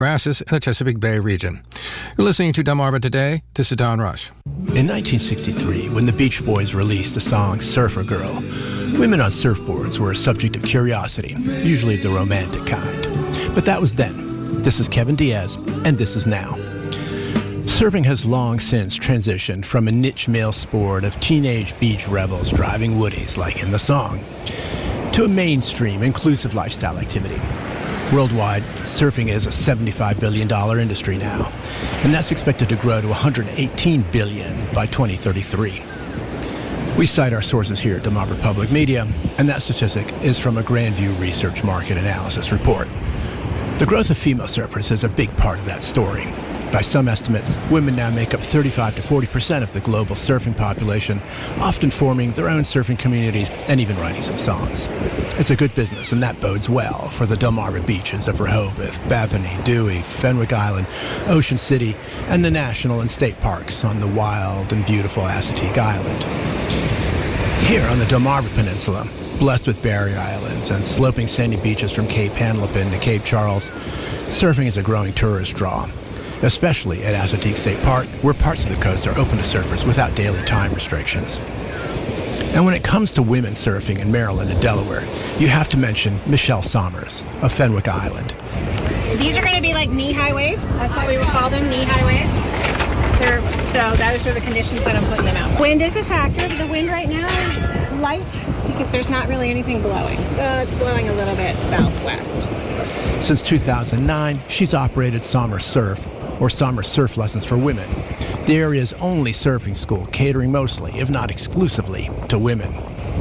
grasses in the Chesapeake Bay region. You're listening to Delmarva Today. This is Don Rush. In 1963, when the Beach Boys released the song Surfer Girl, women on surfboards were a subject of curiosity, usually the romantic kind. But that was then. This is Kevin Diaz, and this is now. Surfing has long since transitioned from a niche male sport of teenage beach rebels driving woodies, like in the song, to a mainstream, inclusive lifestyle activity. Worldwide, surfing is a $75 billion industry now, and that's expected to grow to $118 billion by 2033. We cite our sources here at Delmarva Public Media, and that statistic is from a Grandview Research Market Analysis report. The growth of female surfers is a big part of that story. By some estimates, women now make up 35 to 40% of the global surfing population, often forming their own surfing communities and even writing some songs. It's a good business, and that bodes well for the Delmarva beaches of Rehoboth, Bethany, Dewey, Fenwick Island, Ocean City, and the national and state parks on the wild and beautiful Assateague Island. Here on the Delmarva Peninsula, blessed with barrier islands and sloping sandy beaches from Cape Henlopen to Cape Charles, surfing is a growing tourist draw, especially at Assateague State Park, where parts of the coast are open to surfers without daily time restrictions. And when it comes to women surfing in Maryland and Delaware, you have to mention Michelle Sommers of Fenwick Island. These are going to be like knee-high waves. That's what we would call them, knee-high waves. So those are the conditions that I'm putting them out. Wind is a factor. The wind right now is light because there's not really anything blowing. It's blowing a little bit southwest. Since 2009, she's operated Sommers Surf, or Sommers Surf Lessons for Women, the area's only surfing school catering mostly, if not exclusively, to women.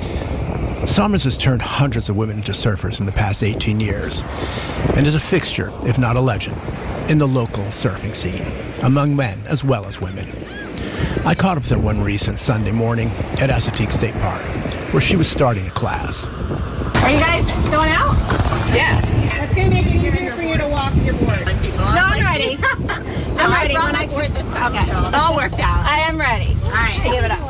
Sommers has turned hundreds of women into surfers in the past 18 years and is a fixture, if not a legend, in the local surfing scene, among men as well as women. I caught up with her one recent Sunday morning at Assateague State Park, where she was starting a class. Are you guys going out? Yeah. That's going to make it easier for you to walk your board. No, I'm ready. I'm ready. When I board this time, okay. so it all worked out. I am ready. All right. To give it up.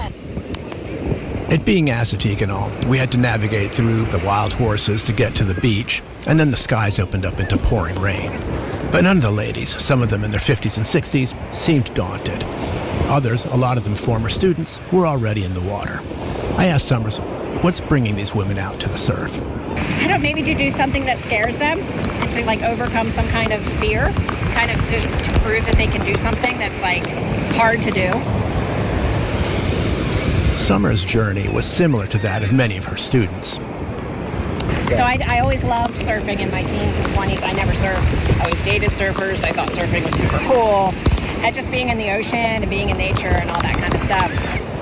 It being Assateague and all, we had to navigate through the wild horses to get to the beach, and then the skies opened up into pouring rain. But none of the ladies, some of them in their 50s and 60s, seemed daunted. Others, a lot of them former students, were already in the water. I asked Sommers, what's bringing these women out to the surf? I don't maybe to do something that scares them and to like overcome some kind of fear, kind of to prove that they can do something that's like hard to do. Sommers' journey was similar to that of many of her students. So I always loved surfing in my teens and 20s. I never surfed. I always dated surfers. I thought surfing was super cool. And just being in the ocean and being in nature and all that kind of stuff.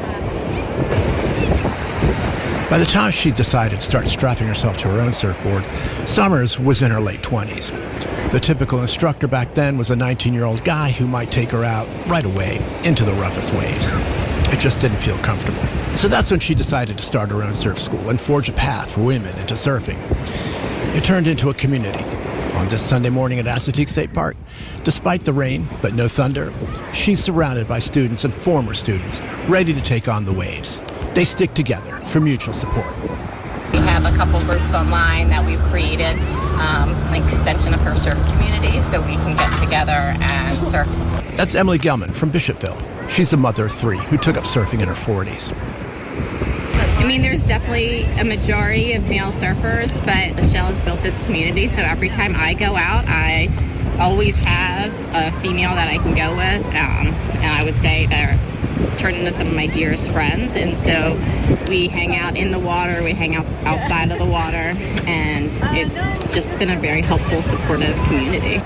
By the time she decided to start strapping herself to her own surfboard, Sommers was in her late 20s. The typical instructor back then was a 19-year-old guy who might take her out right away into the roughest waves. It just didn't feel comfortable. So that's when she decided to start her own surf school and forge a path for women into surfing. It turned into a community. On this Sunday morning at Assateague State Park, despite the rain but no thunder, she's surrounded by students and former students ready to take on the waves. They stick together for mutual support. We have a couple groups online that we've created, an extension of her surf community, so we can get together and surf. That's Emily Gelman from Bishopville. She's a mother of three who took up surfing in her 40s. I mean, there's definitely a majority of male surfers, but Michelle has built this community, so every time I go out, I always have a female that I can go with, and I would say they're turned into some of my dearest friends, and so we hang out in the water, we hang out outside of the water, and it's just been a very helpful, supportive community.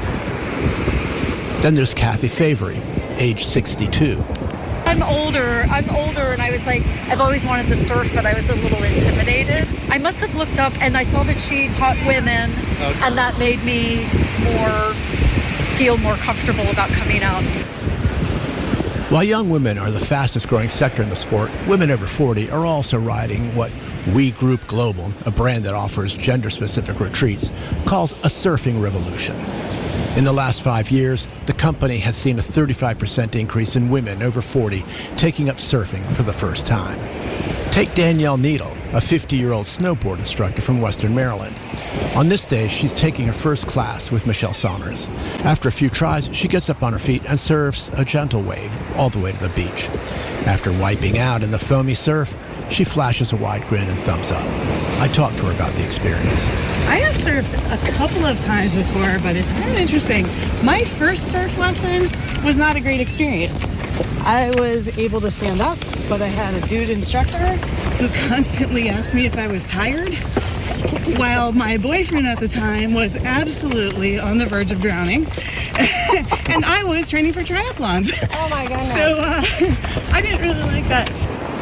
Then there's Kathy Favory, age 62. I'm older, and I was like, I've always wanted to surf, but I was a little intimidated. I must have looked up, and I saw that she taught women, and that made me feel more comfortable about coming out. While young women are the fastest growing sector in the sport, women over 40 are also riding what We Group Global, a brand that offers gender-specific retreats, calls a surfing revolution. In the last 5 years, the company has seen a 35% increase in women over 40 taking up surfing for the first time. Take Danielle Needle, a 50-year-old snowboard instructor from Western Maryland. On this day, she's taking her first class with Michelle Sommers. After a few tries, she gets up on her feet and surfs a gentle wave all the way to the beach. After wiping out in the foamy surf, she flashes a wide grin and thumbs up. I talked to her about the experience. I have surfed a couple of times before, but it's kind of interesting. My first surf lesson was not a great experience. I was able to stand up, but I had a dude instructor who constantly asked me if I was tired, while my boyfriend at the time was absolutely on the verge of drowning, and I was training for triathlons. Oh my goodness. So I didn't really like that.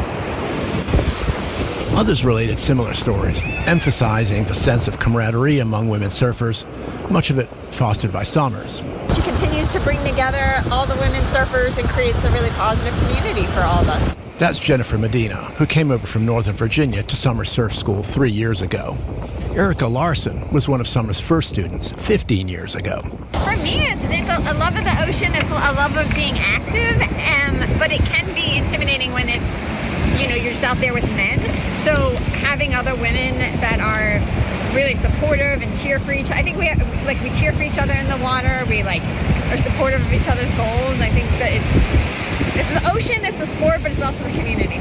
Others related similar stories, emphasizing the sense of camaraderie among women surfers, much of it fostered by Sommers. She continues to bring together all the women surfers and creates a really positive community for all of us. That's Jennifer Medina, who came over from Northern Virginia to Sommers Surf School 3 years ago. Erica Larson was one of Sommers' first students 15 years ago. For me, it's a love of the ocean. It's a love of being active, but it can be intimidating when you're just out there with men. So having other women that are really supportive and cheer for each other. I think we cheer for each other in the water. We are supportive of each other's goals. I think that it's the ocean, it's the sport, but it's also the community.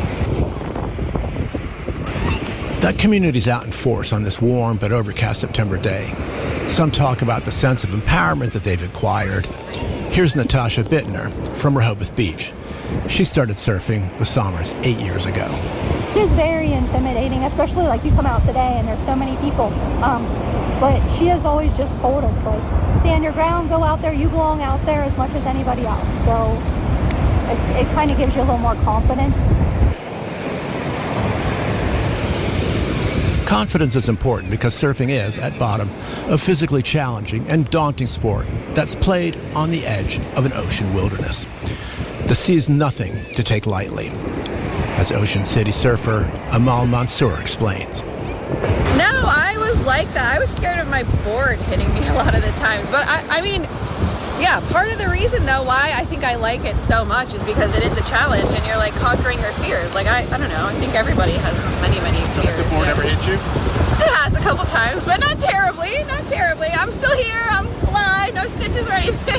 That community's out in force on this warm but overcast September day. Some talk about the sense of empowerment that they've acquired. Here's Natasha Bittner from Rehoboth Beach. She started surfing with Sommers 8 years ago. It is very intimidating, especially you come out today and there's so many people. But she has always just told us, stand your ground, go out there, you belong out there as much as anybody else. So it kind of gives you a little more confidence. Confidence is important because surfing is, at bottom, a physically challenging and daunting sport that's played on the edge of an ocean wilderness. The sea is nothing to take lightly, as Ocean City surfer Amal Mansour explains. No, I was like that. I was scared of my board hitting me a lot of the times. But part of the reason, though, why I think I like it so much is because it is a challenge and you're conquering your fears. I don't know. I think everybody has many, many fears. So has the board ever hit you? It has a couple times, but not terribly. I'm still here. I'm alive. No stitches or anything.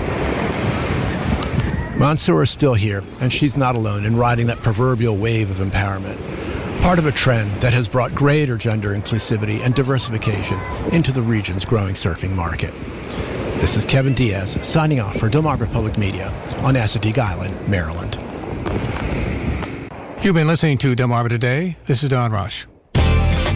Mansour is still here, and she's not alone in riding that proverbial wave of empowerment. Part of a trend that has brought greater gender inclusivity and diversification into the region's growing surfing market. This is Kevin Diaz signing off for Delmarva Public Media on Assateague Island, Maryland. You've been listening to Delmarva Today. This is Don Rush.